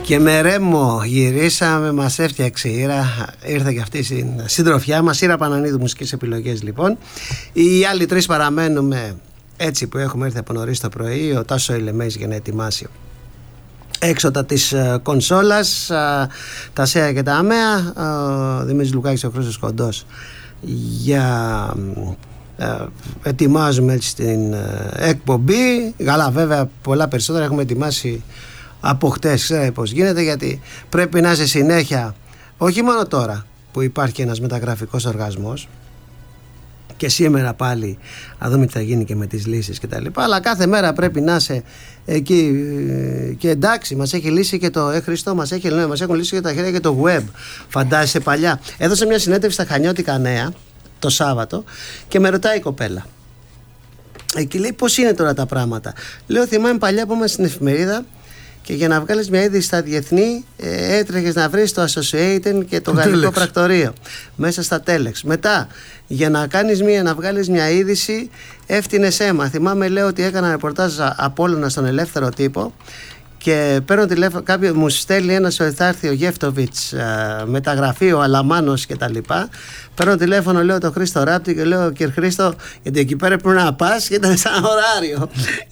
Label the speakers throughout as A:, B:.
A: Και με Ρέμο γυρίσαμε, μας έφτιαξε η Ήρα, ήρθε και αυτή στην συντροφιά μας. Ήρα Πανανίδου, μουσικές επιλογές λοιπόν. Οι άλλοι τρεις παραμένουμε έτσι που έχουμε έρθει από νωρίς το πρωί. Ο Τάσος Ηλεμέης για να ετοιμάσει έξωτα της κονσόλας τα ΣΕΑ και τα ΑΜΕΑ, ο Δημήτρης Λουκάκης και ο Χρήστος Κοντός για ετοιμάζουμε έτσι την εκπομπή. Καλά, βέβαια πολλά περισσότερα έχουμε ετοιμάσει από χτες, ξέρετε πως γίνεται, γιατί πρέπει να είσαι συνέχεια, όχι μόνο τώρα που υπάρχει ένας μεταγραφικός οργασμός και σήμερα πάλι να δούμε τι θα γίνει και με τις λύσεις και τα λοιπά, αλλά κάθε μέρα πρέπει να είσαι εκεί. Και εντάξει, μας έχει λύσει και το Χριστό, μας έχουν λύσει και τα χέρια και το web. Φαντάζεσαι παλιά. Έδωσα μια συνέντευξη στα Χανιώτικα Νέα το Σάββατο και με ρωτάει η κοπέλα εκεί, λέει, πώς είναι τώρα τα πράγματα. Λέω, θυμάμαι παλιά που ήμουν στην εφημερίδα και για να βγάλεις μια είδηση στα διεθνή έτρεχες να βρεις το Associated και το γαλλικό πρακτορείο μέσα στα Telex. Μετά για να βγάλεις μια είδηση έφτιανες αίμα. Θυμάμαι, λέω, ότι έκανα ρεπορτάζ Απόλλωνα στον Ελεύθερο Τύπο και παίρνω τηλέφωνο, κάποιος μου στέλνει ένας, θα έρθει ο Γεύτοβιτς μεταγραφή, ο Αλαμάνος και τα λοιπά. Παίρνω τηλέφωνο, λέω, τον Χρήστο Ράπτη και λέω, κύριε Χρήστο, γιατί εκεί πέρα πρέπει να πας και ήταν σαν ωράριο.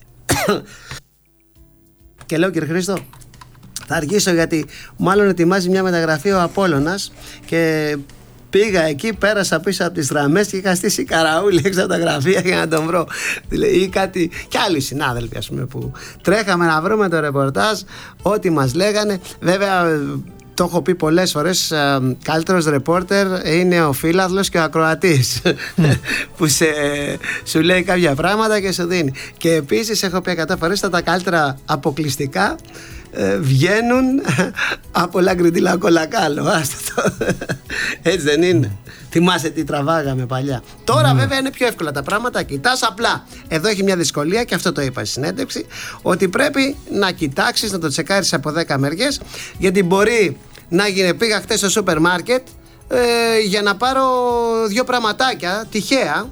A: Και λέω, κύριε Χρήστο, θα αργήσω γιατί μάλλον ετοιμάζει μια μεταγραφή ο Απόλλωνας. Και πήγα εκεί, πέρασα πίσω από τις γραμμές και είχα στήσει καραούλι έξω από τα γραφεία για να τον βρω. Ή κάτι, κι άλλοι συνάδελφοι, ας πούμε, που τρέχαμε να βρούμε το ρεπορτάζ, ό,τι μας λέγανε. Βέβαια, το έχω πει πολλές φορές, καλύτερος ρεπόρτερ είναι ο φίλαθλος και ο ακροατής που σου λέει κάποια πράγματα και σου δίνει. Και επίσης έχω πει 100 φορές, τα καλύτερα αποκλειστικά βγαίνουν από Λαγκριτήλα Κολακάλο. Έτσι δεν είναι? Θυμάσαι τι τραβάγαμε παλιά. Τώρα βέβαια είναι πιο εύκολα τα πράγματα. Κοιτάς απλά. Εδώ έχει μια δυσκολία και αυτό το είπα στη συνέντευξη, ότι πρέπει να κοιτάξεις, να το τσεκάρεις από 10 μεριές, γιατί μπορεί να γίνει. Πήγα χτες στο σούπερ μάρκετ για να πάρω 2 πραγματάκια τυχαία.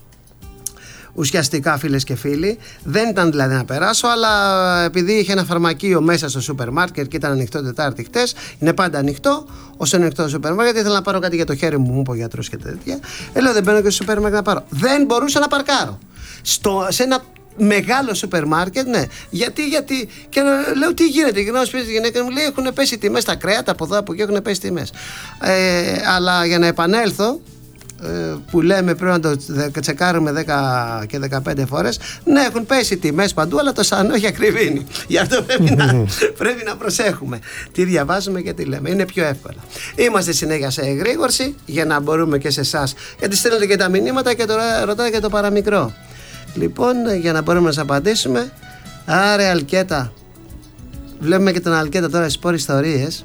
A: Ουσιαστικά, φίλες και φίλοι, δεν ήταν δηλαδή να περάσω, αλλά επειδή είχε ένα φαρμακείο μέσα στο σούπερ μάρκετ και ήταν ανοιχτό Τετάρτη χτες, είναι πάντα ανοιχτό, όσο είναι ανοιχτό το σούπερ μάρκετ, ήθελα να πάρω κάτι για το χέρι μου, μου είπε ο γιατρός και τέτοια. Λέω, δεν μπαίνω και στο σούπερ μάρκετ να πάρω. Δεν μπορούσα να παρκάρω. Σε ένα μεγάλο σούπερ μάρκετ, ναι. Γιατί. Και λέω, τι γίνεται? Γυρνάω σπίτι τη γυναίκα μου, λέει, έχουν πέσει τιμές τα κρέατα από εδώ, από εκεί έχουν πέσει τιμές. Αλλά για να επανέλθω, που λέμε πρέπει να το τσεκάρουμε 10 και 15 φορές. Ναι, έχουν πέσει τιμές παντού, αλλά το σανό έχει ακριβήνει. Γι' αυτό πρέπει να προσέχουμε τι διαβάζουμε και τι λέμε. Είναι πιο εύκολα. Είμαστε συνέχεια σε εγρήγορση για να μπορούμε και σε εσάς, γιατί στέλνετε και τα μηνύματα και τώρα ρωτάτε και το παραμικρό. Λοιπόν, για να μπορούμε να σας απαντήσουμε. Άρε Αλκέτα, βλέπουμε και τον Αλκέτα τώρα στις Σπορ Ιστορίες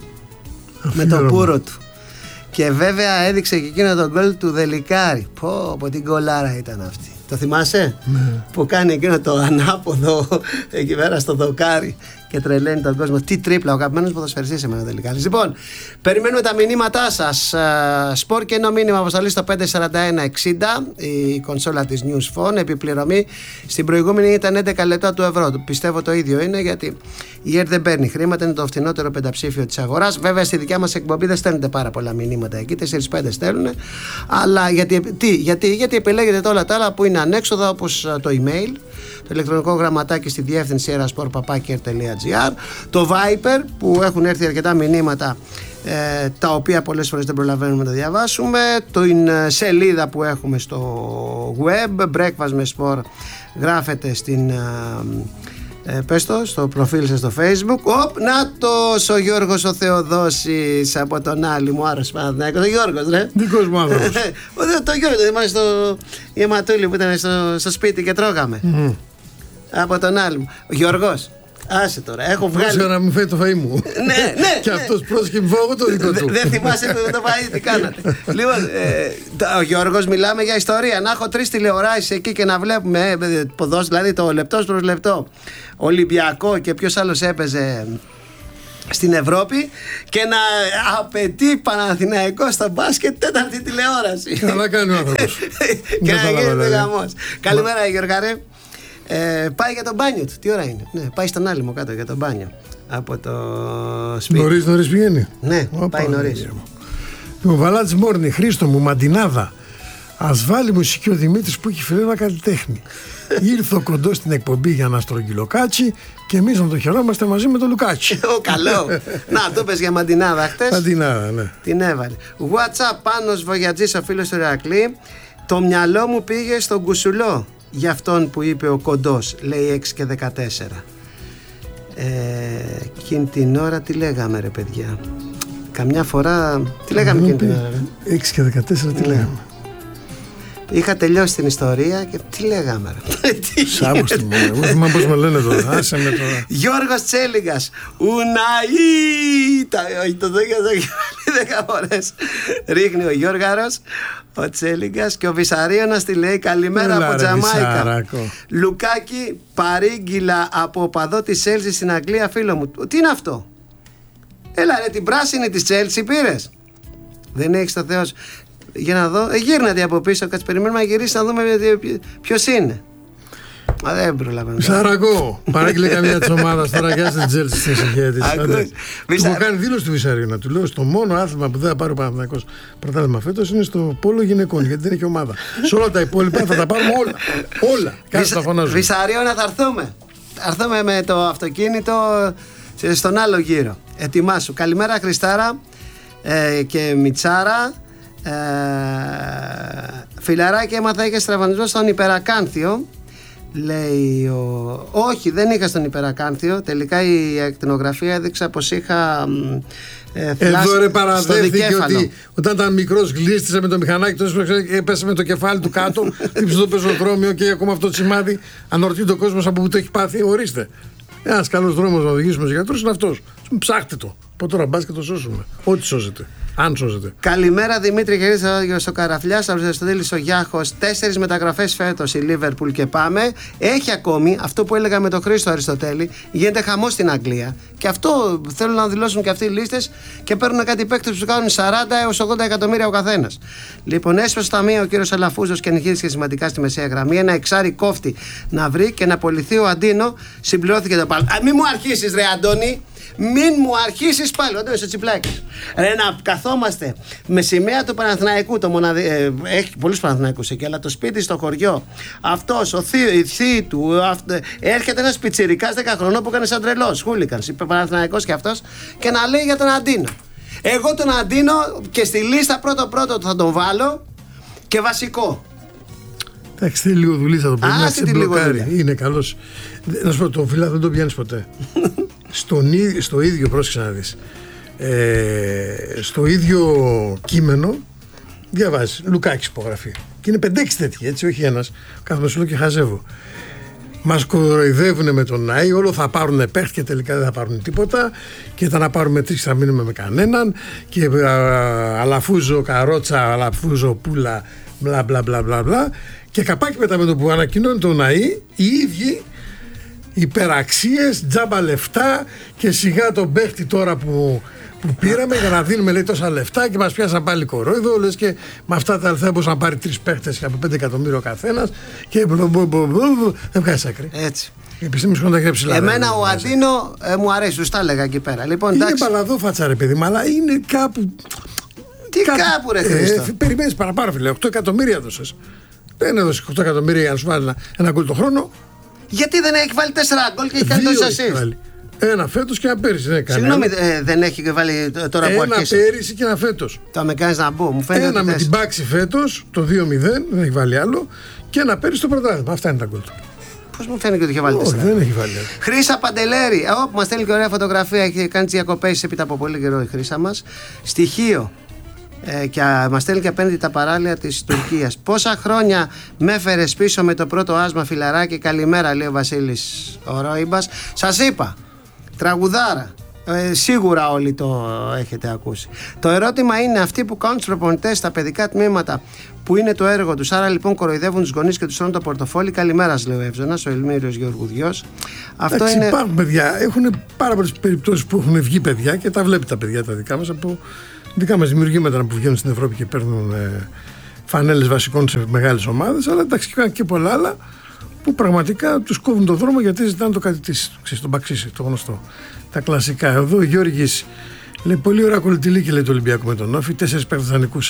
A: με το πούρο του. Και βέβαια έδειξε και εκείνο τον γκολ του Δελικάρη. Πω, την γκολάρα ήταν αυτή. Το θυμάσαι? Ναι. Που κάνει εκείνο το ανάποδο εκεί πέρα στο δοκάρι και τρελαίνει τον κόσμο. Τι τρίπλα, ο αγαπημένος ποδοσφαιριστής εμένα τελικά. Λοιπόν, περιμένουμε τα μηνύματά σας. Σπορ και ένα μήνυμα αποστολή στο 54160, η κονσόλα της News Phone. Επιπληρωμή στην προηγούμενη ήταν 11 λεπτά του ευρώ. Πιστεύω το ίδιο είναι, γιατί η ΕΡΤ δεν παίρνει χρήματα, είναι το φθηνότερο πενταψήφιο της αγοράς. Βέβαια στη δικιά μας εκπομπή δεν στέλνετε πάρα πολλά μηνύματα εκεί, 4-5 στέλνουν. Αλλά γιατί επιλέγετε όλα τα άλλα που είναι ανέξοδα, όπως το email, το ηλεκτρονικό γραμματάκι στη διεύθυνση erasport@kr.gr, το Viper που έχουν έρθει αρκετά μηνύματα, τα οποία πολλές φορές δεν προλαβαίνουμε να τα διαβάσουμε, την σελίδα που έχουμε στο web, Breakfast με Sport, γράφετε στην πες το, στο προφίλ σας στο Facebook. Νάτος ο Γιώργος ο Θεοδόσης από τον Άλλη, μου άρεσε Παναθηναϊκός. Ο Γιώργος, ρε.
B: Δικός μου άνθρωπος.
A: Το Γιώργο, θυμάσαι στο Ιεματούλη που ήταν στο σπίτι και τρώγαμε. Από τον Άλλη. Ο Γιώργος. Άσε τώρα, έχω βγάλει.
B: Πρόσεχε να μην φέρει το φαΐ μου.
A: Ναι.
B: Και αυτός πρόσεχε μου φάω το δικό του.
A: Δεν θυμάσαι το φαΐ, τι κάνατε. Λοιπόν, ο Γιώργος, μιλάμε για ιστορία. Να έχω 3 τηλεοράσεις εκεί και να βλέπουμε ποδόσφαιρο, δηλαδή το λεπτός προς λεπτό, Ολυμπιακό και ποιος άλλος έπαιζε στην Ευρώπη, και να απαιτεί Παναθηναϊκό στο μπάσκετ 4η τηλεόραση.
B: Καλά κάνει ο άνθρωπος.
A: Και να γίνεται γαμός. Καλημέρα Γιώργα ρε. Πάει για το μπάνιο του. Τι ώρα είναι? Ναι, πάει στον Άλυμο κάτω για το μπάνιο. από το σπίτι.
B: Νωρίς πηγαίνει.
A: Ναι, πάει νωρίς.
B: Ο Βαλάτης Μόρνη, Χρήστο μου, Μαντινάδα. Ας βάλει μουσική ο Δημήτρης που έχει φιλένα καλλιτέχνη. Ήρθε ο κοντός στην εκπομπή για να στρογγυλοκάτσι και εμείς να το χαιρόμαστε μαζί με το Λουκάτσι.
A: Καλό. Να, το πες για Μαντινάδα χτες.
B: Μαντινάδα, ναι.
A: Την έβαλε. WhatsApp, Πάνος Βογιατζής, ο φίλος του Ηρακλή. Το μυαλό μου πήγε στον Κουσουλό για αυτόν που είπε ο κοντός, λέει 6 και 14. Εκείνη την ώρα τι λέγαμε ρε παιδιά? Καμιά φορά τι λέγαμε εκείνη την ώρα?
B: 6 και 14 τι λέγαμε?
A: Είχα τελειώσει την ιστορία και τι λέγαμε ρε?
B: Σάβος τη μόνα, εγώ θυμάμαι πώς με λένε τώρα. Άσε με τώρα.
A: Γιώργος Τσέλιγκας, Ουναΐ. Το δέκασα 10 φορές. Ρίχνει ο Γιώργαρος, ο Τσέλιγκας, και ο Βυσαρίωνας τη λέει καλημέρα από Τζαμάικα. Λουκάκι, παρήγγυλα από οπαδό της Chelsea στην Αγγλία, φίλο μου. Τι είναι αυτό? Έλα ρε, την πράσινη της Chelsea πήρες? Δεν έχεις το Θεός? Για να δω, γύρνατε από πίσω, κάτσε περιμένουμε να γυρίσει να δούμε ποιος είναι. Μα δεν προλαβαίνω.
B: Σαρακό, παράγγειλε καμία της ομάδας τώρα και άσε την Τζέλσι στην ησυχία της. Του έχω κάνει δήλωση του Βυσαρίωνα. Του λέω στο μόνο άθλημα που δεν θα πάρει ο Παναθηναϊκός πρωτάθλημα φέτος είναι στο πόλο γυναικών, γιατί δεν έχει ομάδα. Σε όλα τα υπόλοιπα θα τα πάρουμε όλα. Όλα. Κάτσε τα φωνάζουμε.
A: Βυσαρίωνα, θα έρθουμε. Θα έρθουμε με το αυτοκίνητο στον άλλο γύρο. Ετοιμάσου. Καλημέρα Χριστάρα και Μιτσάρα. Φιλαράκι, έμαθα είχες τραυματισμό στον Υπερακάνθιο. Λέει όχι, δεν είχα στον Υπερακάνθιο. Τελικά η ακτινογραφία έδειξε πως είχα
B: εδώ ρε παραδέχθηκε ότι όταν ήταν μικρός γλίστησε με το μηχανάκι, τόσο έπεσε με το κεφάλι του κάτω, χτύπησε το πεζοδρόμιο και ακόμα αυτό το σημάδι. Αναρωτιέται ο κόσμος από που το έχει πάθει. Ορίστε. Ένας καλός δρόμος να οδηγήσουμε στους γιατρούς είναι αυτός. Ψάχτε το. Από τώρα μπας και το σώσουμε. Ό,τι σώζεται. Αν σώζεται.
A: Καλημέρα Δημήτρη και στο Καραφλιάς, Αριστοτέλης ο Γιάχος. 4 μεταγραφές φέτος η Λίβερπουλ και πάμε. Έχει ακόμη αυτό που έλεγα με τον Χρήστο Αριστοτέλη. Γίνεται χαμός στην Αγγλία. Και αυτό θέλουν να δηλώσουν και αυτοί οι λίστες και παίρνουν κάτι παίκτες που κάνουν 40 έως 80 εκατομμύρια ο καθένας. Λοιπόν, έσπασε στο ταμείο ο κύριος Αλαφούζος και εγχείρησε σημαντικά στη μεσαία γραμμή. Ένα εξάρι κόφτη να βρει και να απολυθεί ο Αντίνο. Συμπληρώθηκε το πάλι. Μην μου αρχίσεις ρε Αντώνη. Μην μου αρχίσεις πάλι, όταν είσαι τσιπλάκης. Ρε να καθόμαστε με σημαία του Παναθηναϊκού, έχει πολλούς Παναθηναϊκούς εκεί, αλλά το σπίτι στο χωριό, αυτός, η θεία του, έρχεται ένας πιτσιρικάς 10 χρονών που έκανε σαν τρελός, χούλικανς, είπε Παναθηναϊκός και αυτός, και να λέει για τον Αντίνο. Εγώ τον Αντίνο και στη λίστα πρώτο θα τον βάλω και βασικό.
B: Εντάξει, θέλει λίγο δουλειά θα το πούμε. Να σε μπλοκάρει. Είναι καλός. Να σου πω, το φιλά δεν το πιάνεις ποτέ. Στο ίδιο, πρόσεξε να δεις. Στο ίδιο κείμενο διαβάζει Λουκάκης υπογραφή. Και είναι 5-6 τέτοιοι, έτσι, όχι ένας. Κάθομαι σου λέω και χαζεύω. Μας κοροϊδεύουν με τον Άι, όλο θα πάρουν παίχτη και τελικά δεν θα πάρουν τίποτα. Και ήταν να πάρουμε 3 θα μείνουμε με κανέναν. Και Αλαφούζο, Καρότσα, Αλαφούζο, Πούλα, μπλα μπλα μπλα μπλα. Και καπάκι μετά με το που ανακοινώνει τον Άι, οι ίδιοι υπεραξίες, τζάμπα λεφτά και σιγά τον παίχτη τώρα που πήραμε για να δίνουμε λέει τόσα λεφτά και μας πιάσαν πάλι κορόιδο, λες και με αυτά τα λεφτά μπορούσε να πάρει 3 παίχτες από 5 εκατομμύρια ο καθένας και δεν βγάζει άκρη.
A: Έτσι.
B: Η επιστήμη σου κοντά ψηλά.
A: Εμένα ο Αντίνο μου αρέσει, σου τα έλεγα εκεί πέρα. Λοιπόν,
B: είναι παλαδόφατσα ρε παιδί μου, αλλά είναι κάπου.
A: Τι κάπου ρε Χρήστο.
B: Περιμένεις παραπάνω φίλε, 8 εκατομμύρια έδωσες. Δεν έδωσε 8 εκατομμύρια για να σου βάλει ένα γκολ το χρόνο.
A: Γιατί δεν έχει βάλει 4 γκολ και έχει κάνει τόσες assist?
B: Ένα φέτος και ένα πέρυσι.
A: Συγγνώμη, δεν έχει βάλει τώρα που αρχίσει?
B: Ένα πέρυσι και ένα φέτος.
A: Το με κάνεις να μπω. Μου φαίνεται
B: ένα με την Πάξη φέτος, το 2-0, δεν έχει βάλει άλλο. Και ένα πέρυσι το πρωτάθλημα. Αυτά είναι τα γκολ του.
A: Πώς μου φαίνεται ότι είχε βάλει 4?
B: Δεν έχει βάλει.
A: Χρύσα Παντελέρη. Που μας στέλνει και ωραία φωτογραφία. Έχει κάνει τις διακοπές έπειτα από πολύ καιρό η Χρύσα μας. Στοιχείο. Και μας στέλνει και απέναντι τα παράλια της Τουρκίας. Πόσα χρόνια με έφερες πίσω με το πρώτο άσμα φιλαράκι? Καλημέρα, λέει ο Βασίλης ο Ρόιμπας. Σας είπα, τραγουδάρα. Σίγουρα όλοι το έχετε ακούσει. Το ερώτημα είναι αυτοί που κάνουν τους προπονητές στα παιδικά τμήματα που είναι το έργο τους. Άρα λοιπόν κοροϊδεύουν τους γονείς και τους τρώνε το πορτοφόλι. Καλημέρα, λέει ο Εύζωνας, ο Ελμύριος Γεωργουδιός. Αυτό είναι.
B: Υπάρχουν παιδιά, έχουν πάρα πολλές περιπτώσεις που έχουν βγει παιδιά και τα βλέπει τα παιδιά τα δικά μας από δικά μας δημιουργήματα που βγαίνουν στην Ευρώπη και παίρνουν φανέλες βασικών σε μεγάλες ομάδες. Αλλά εντάξει, και πολλά άλλα που πραγματικά τους κόβουν τον δρόμο γιατί ζητάνε το κάτι της, τον μπαξίσι, το γνωστό. Τα κλασικά. Εδώ ο Γιώργης λέει πολύ ωραία κολλητηλίκη, λέει, το Ολυμπιακό με τον Όφη, 4 παίκτες δανεικούς,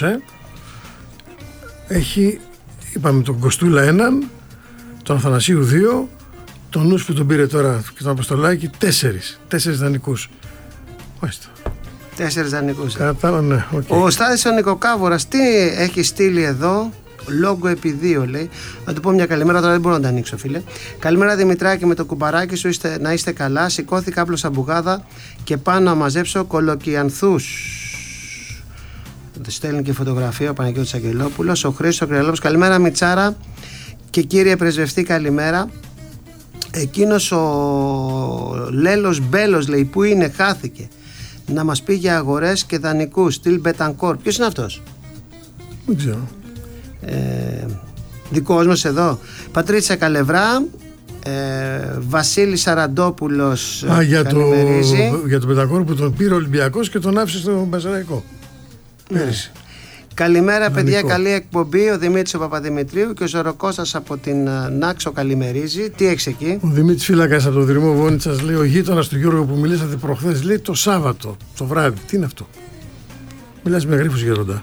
B: Έχει, είπαμε, τον Κοστούλα έναν, τον Αθανασίου 2, τον Νους που τον πήρε τώρα και τον Αποστολάκη 4 δανεικούς. Μάλιστα.
A: 4 δανεικούς.
B: Ναι, okay.
A: Ο Στάδης ο Νικοκάβορας τι έχει στείλει εδώ? Λόγκο επί 2, λέει. Να του πω μια καλημέρα, τώρα δεν μπορώ να τα ανοίξω, φίλε. Καλημέρα Δημητράκη, με το κουμπαράκι σου, να είστε καλά. Σηκώθηκα απλώς αμπογάδα και πάω να μαζέψω κολοκιανθούς. Στέλνει και φωτογραφία ο Παναγιώτης Αγγελόπουλος. Ο Χρήστος Κρυαλόπουλος. Καλημέρα Μιτσάρα και κύριε Πρεσβευτή, καλημέρα. Εκείνος ο Λέλος Μπέλος, λέει, που είναι, χάθηκε. Να μας πει για αγορές και δανεικούς. Στυλ Μπετανκόρ. Ποιος είναι αυτός?
B: Δεν ξέρω.
A: Δικός μας εδώ. Πατρίτσα Καλευρά, Βασίλης Σαραντόπουλος.
B: Για τον Μπετανκόρ που τον πήρε ο Ολυμπιακός και τον άφησε στο Μπαζαραϊκό. Πέρυσι.
A: Καλημέρα παιδιά, καλή εκπομπή. Ο Δημήτρης ο Παπαδημητρίου και ο Ζωροκώστας από την Νάξο καλημερίζει. Τι έχεις εκεί? Ο
B: Δημήτρης Φύλακας από το Δρυμό Βόνιτσας λέει: ο γείτονας του Γιώργου που μιλήσατε προχθές, λέει, το Σάββατο το βράδυ. Τι είναι αυτό? Μιλάς με γρίφους γέροντα.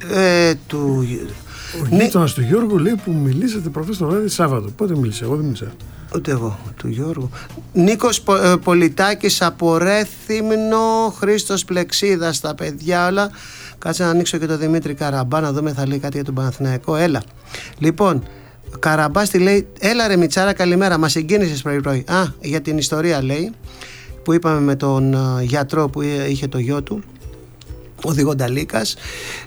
B: Ο γείτονας του Γιώργου, λέει, που μιλήσατε προχθές το βράδυ Σάββατο. Πότε μίλησε? Εγώ δεν μίλησα.
A: Ούτε εγώ, του Γιώργου. Νίκος Πολιτάκης από Ρέθυμνο, Χρήστος Πλεξίδας, τα παιδιά όλα. Κάτσε να ανοίξω και το Δημήτρη Καραμπά να δούμε, θα λέει κάτι για τον Παναθηναϊκό. Έλα. Λοιπόν, Καραμπάς τη λέει: έλα ρε Μιτσάρα, καλημέρα. Μας συγκίνησες πρωί-πρωί. Για την ιστορία, λέει, που είπαμε με τον γιατρό που είχε το γιο του, ο Διγονταλίκας.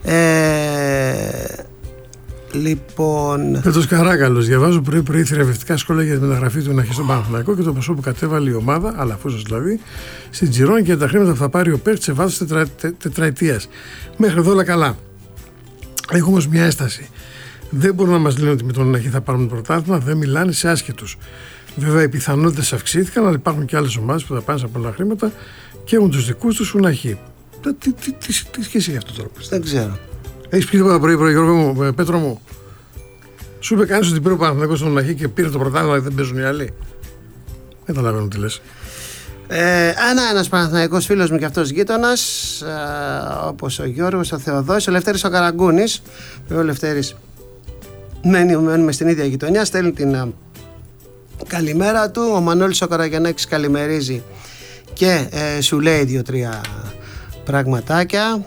A: Λοιπόν.
B: Πέτρος Καράκαλος. Διαβάζω πρωί-πρωί θηραπευτικά σχόλια για τη μεταγραφή του Ναχή στον Παναθηναϊκό και το ποσό που κατέβαλε η ομάδα, αλλά αφού δηλαδή, στην Τζιρόν και τα χρήματα που θα πάρει ο παίκτης σε βάθος τετραετίας. Μέχρι εδώ όλα καλά. Έχω όμως μια έσταση. Δεν μπορούν να μας λένε ότι με τον Ναχή θα πάρουν πρωτάθλημα, δεν μιλάνε σε άσχετους. Βέβαια οι πιθανότητες αυξήθηκαν, αλλά υπάρχουν και άλλες ομάδες που θα πάνε σε πολλά χρήματα και έχουν τους δικούς τους Ναχή. Τι σχέση έχει αυτό τώρα?
A: Δεν ξέρω.
B: Έχεις πει τίποτα πρωί, Γιώργο μου, Πέτρο μου? Σου είπε κανείς ότι πήρε ο Παναθηναϊκός στον Ναχή και πήρε το πρωτάθλημα και δεν παίζουν οι άλλοι? Δεν καταλαβαίνω τι λες.
A: Ένας Παναθηναϊκός φίλος μου και αυτός γείτονας, όπως ο Γιώργος, ο Θεοδόσης, ο Λευτέρης ο Καραγκούνης. Ο Λευτέρης μένουμε στην ίδια γειτονιά, στέλνει την καλημέρα του. Ο Μανώλης ο Καραγιαννάκης καλημερίζει και σου λέει 2-3 πραγματάκια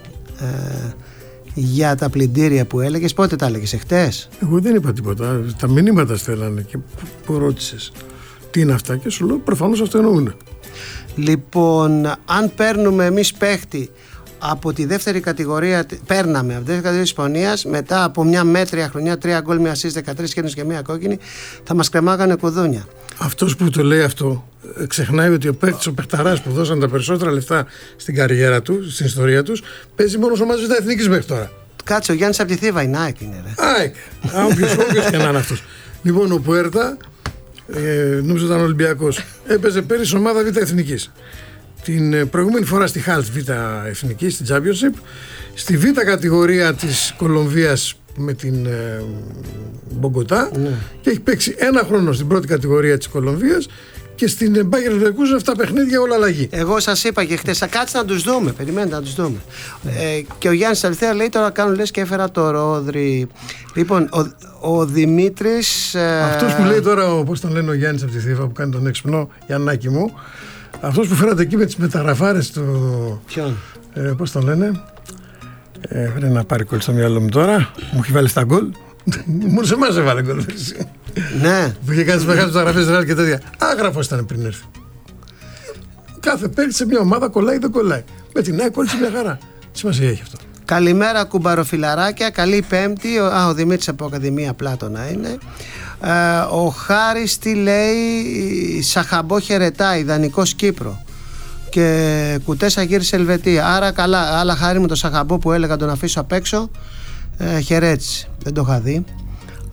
A: για τα πλυντήρια που έλεγες. Πότε τα έλεγες, εχθές?
B: Εγώ δεν είπα τίποτα. Τα μηνύματα στέλνανε και που ρώτησες τι είναι αυτά και σου λέω προφανώς αυτό εννοούν.
A: Λοιπόν, αν παίρνουμε εμείς παίχτη από τη δεύτερη κατηγορία, παίρναμε από τη δεύτερη κατηγορία της Ισπανίας, μετά από μια μέτρια χρονιά, 3 γκολ, 1 assist, 13 κέρδους και 1 κόκκινη, θα μας κρεμάγανε κουδούνια.
B: Αυτός που το λέει αυτό ξεχνάει ότι ο παίκτης, ο παιχταράς που δώσαν τα περισσότερα λεφτά στην καριέρα του, στην ιστορία τους, παίζει μόνο σε ομάδες εθνικής μέχρι τώρα.
A: Κάτσε, ο Γιάννης από τη Θήβα, η ΑΕΚ είναι, ρε.
B: ΑΕΚ. Όποιος και να είναι αυτός. Λοιπόν, ο Πουέρτα, νομίζω ήταν Ολυμπιακός, έπαιζε πέρυσι ομάδα Β' Εθνικής. Την προηγούμενη φορά στη Χάλτ Β' Εθνική, στην Championship, στη Β' κατηγορία της Κολομβίας με την Μπογκοτά, και έχει παίξει 1 χρόνο στην πρώτη κατηγορία της Κολομβίας και στην Bayern Leverkusen 7 παιχνίδια όλα αλλαγή.
A: Εγώ σας είπα και χτες, θα κάτσει να τους δούμε, περιμένετε να τους δούμε. Και ο Γιάννης Αληθέα λέει: τώρα κάνουν λες και έφερα το Ρόδρυ. Λοιπόν, ο Δημήτρης.
B: Αυτός που λέει τώρα, πώς τον λένε, ο Γιάννης από τη Θήβα που κάνει τον έξυπνο, Γιαννάκη μου. Αυτός που φέρατε εκεί με τις μεταγραφάρες του.
A: Ποιον?
B: Πώς τον λένε? Πρέπει να πάρει γκολ στο μυαλό μου τώρα. Μου έχει βάλει στα γκολ. Μόνο σε εμάς έβαλε γκολ.
A: Ναι.
B: Που είχε κάνει τις μεγάλες μεταγραφές Ρεάλ και τέτοια. Άγραφος ήταν πριν έρθει. Κάθε παίκτη σε μια ομάδα κολλάει ή δεν κολλάει. Με την ΑΕΚ κόλλησε μια χαρά. Τι σημασία έχει αυτό?
A: Καλημέρα κουμπαροφιλαράκια, καλή Πέμπτη. Ο Δημήτρης από Ακαδημία Πλάτωνα είναι. Ο Χάρης τι λέει? Σαχαμπό χαιρετάει, ιδανικός Κύπρο. Και Κουτέσα γύρισε Ελβετία. Άρα καλά, άλλα χάρη μου το Σαχαμπό που έλεγα τον αφήσω απ' έξω. Χαιρέτηση. Δεν το είχα δει.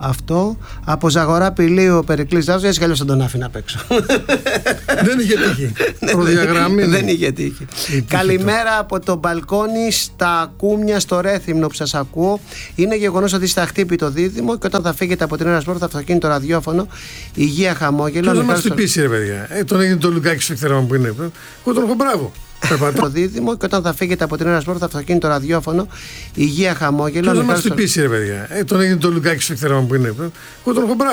A: Αυτό. Από Ζαγορά Πηλίου ο Περικλής Ζάζος, έτσι κι αλλιώς θα τον άφηνα απ' έξω.
B: Δεν είχε τύχει. Προδιαγραμμή.
A: Δεν είχε τύχει. Καλημέρα από το μπαλκόνι στα Κούμια στο Ρέθυμνο που σας ακούω. Είναι γεγονός ότι στα χτύπη το δίδυμο και όταν θα φύγετε από την Ένα Σπορ θα αυτοκίνητο ραδιόφωνο. Υγεία, χαμόγελο.
B: Δεν μας χτυπήσει, ρε παιδιά. Τον έγινε το Λουκάκι στο εκθέραμα που είναι. Εγώ τον έχω μπράβο.
A: Το δίδυμο και όταν θα φύγετε από την Ένα Σπορ θα αυτοκίνητο ραδιόφωνο. Υγεία, χαμόγελο.
B: Δεν μας χτυπήσει, ρε παιδιά. Τον έγινε το Λουκάκι στο εκθέραμα που είναι. Εγώ τον έχω μπράβο.